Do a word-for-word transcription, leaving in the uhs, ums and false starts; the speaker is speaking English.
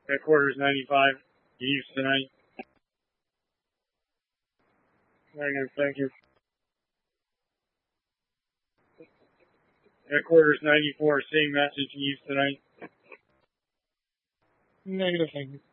Headquarters ninety-five, use tonight. Negative, thank you. Headquarters ninety-four, same message, use tonight. Negative, thank you.